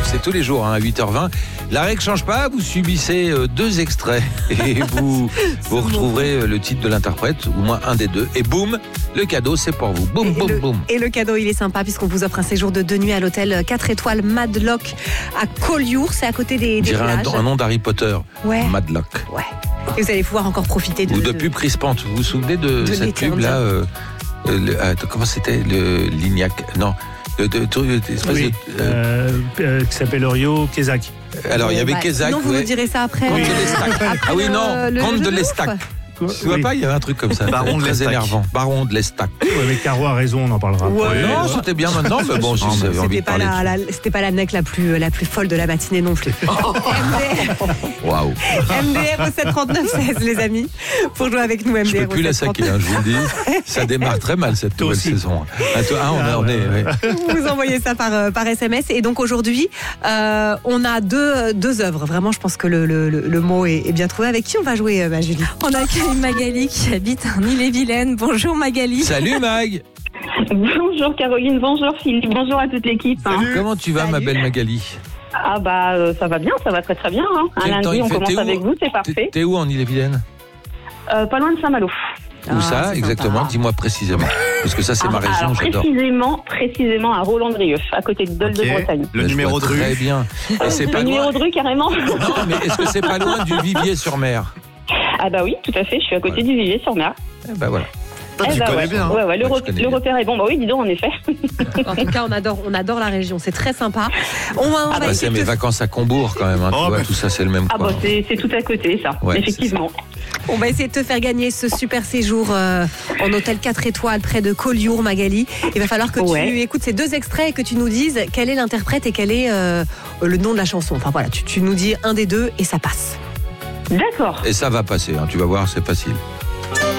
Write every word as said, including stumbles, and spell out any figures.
c'est tous les jours hein, à huit heures vingt. La règle ne change pas, vous subissez euh, deux extraits et vous, vous retrouverez euh, le titre de l'interprète, ou au moins un des deux. Et boum, le cadeau, c'est pour vous. Boum, Et boum, le, boum. et le cadeau, il est sympa puisqu'on vous offre un séjour de deux nuits à l'hôtel quatre étoiles Madlock à Collioure. C'est à côté des, On des dirait plages. un, un nom d'Harry Potter. Ouais. Madlock. Ouais. Et vous allez pouvoir encore profiter de... Ou de pub Crispante. Vous vous souvenez de, De cette l'été pub là indien. euh, euh, le- attends, comment c'était le Lignac? Non. De, de, de- de- espèce Oui, de- euh, euh, euh, qui s'appelle Rio Kézak. alors il y avait Bah, Kézak. Sinon, vous ouais. nous direz ça après. Comte euh, de l'Estac. après Ah oui, le- non, le Comte jeu de ouf. l'Estac. Tu vois Oui. pas, il y avait un truc comme ça. Baron de Très l'Estac. énervant. Baron de l'Estac. Ouais, mais Caro a raison, on en parlera Ouais. après. Non, c'était bien maintenant, mais bon, si Non, vous mais avez envie C'était de pas, parler. la, de- la- c'était pas la nec la plus, la plus folle de la matinée non plus. M Waouh. D R au sept trente-neuf seize, les amis. Pour jouer avec nous, M Je D R peux au plus la sept saquer, hein, je vous le dis. Ça démarre très mal cette Toi nouvelle aussi. saison. Ah, toi, ah, on, a- on est. ouais. Vous envoyez ça par, euh, par S M S. Et donc aujourd'hui, euh, on a deux, deux œuvres. Vraiment, je pense que le, le, le- le mot est, est bien trouvé. Avec qui on va jouer, euh, ma Julie? On accueille Magali qui habite en Ille-et-Vilaine. Bonjour Magali. Salut Mag. Bonjour Caroline, bonjour Philippe, bonjour à toute l'équipe. hein. Comment tu vas, ma Salut. belle Magali? Ah bah euh, ça va bien, ça va très très bien. Hein. Un Quel temps lundi, il on fait? commence T'es où avec vous, c'est T'es- parfait. T'es où en Ille-et-Vilaine? Euh, pas loin de Saint-Malo. Où Ah, ça c'est exactement? sympa. Dis-moi précisément. Parce que ça, c'est ma Ah, région, alors j'adore. précisément, précisément à Roland-Drieux, à côté de Dole de Ok. Bretagne. Le Je numéro vois de rue. Très bien. Et c'est Le pas numéro loin. de rue carrément. Non, mais est-ce que c'est pas loin du Vivier-sur-Mer? Ah bah oui, tout à fait, je suis à côté Ouais. du Vivier-sur-Mer. Eh ben voilà. Toi, Eh tu bah connais ouais. bien. hein. Ouais, ouais, le, Ouais, je re- connais le bien. repère est bon. Bah oui, dis donc, en effet. En tout cas, on adore, on adore la région. C'est très sympa. On va, on va Ah bah, essayer c'est de mes te- vacances à Combourg quand même. Hein, tu Oh, vois, bah. tout ça, c'est le même Ah coin. bah c'est c'est tout à côté, ça, Ouais, c'est effectivement. On va essayer de te faire gagner ce super séjour euh, en hôtel quatre étoiles près de Collioure, Magali. Il va falloir que Ouais. tu écoutes ces deux extraits et que tu nous dises quel est l'interprète et quel est euh, le nom de la chanson. Enfin voilà, tu, tu nous dis un des deux et ça passe. D'accord. Et ça va passer, hein, tu vas voir, c'est facile.